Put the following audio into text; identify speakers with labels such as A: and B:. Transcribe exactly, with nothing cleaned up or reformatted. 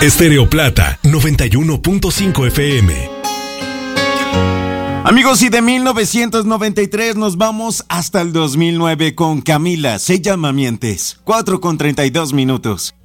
A: Estéreo Plata, noventa y uno punto cinco F M.
B: Amigos, y de mil novecientos noventa y tres nos vamos hasta el dos mil nueve con Camila, Se llama Mientes, cuatro con treinta y dos minutos.